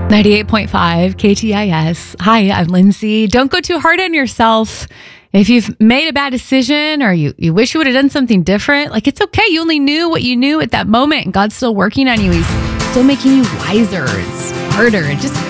98.5 KTIS. Hi, I'm Lindsay. Don't go too hard on yourself. If you've made a bad decision or you wish you would have done something different, like it's okay. You only knew what you knew at that moment and God's still working on you. He's still making you wiser and smarter. And just